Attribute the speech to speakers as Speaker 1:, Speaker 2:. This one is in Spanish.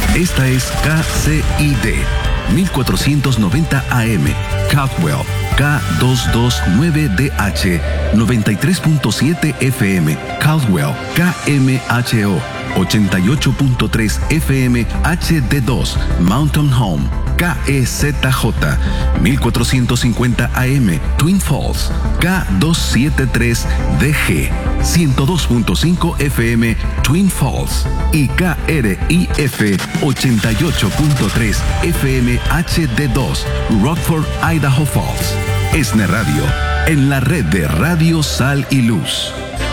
Speaker 1: Esta es KCID 1490 AM, Caldwell, K229DH, 93.7 FM, Caldwell, KMHO, 88.3 FM HD2, Mountain Home, KEZJ, 1450 AM, Twin Falls, K273DG, 102.5 FM, Twin Falls y KRIF 88.3 FM HD2, Rockford, Idaho Falls. ESNE Radio, en la red de Radio Sal y Luz.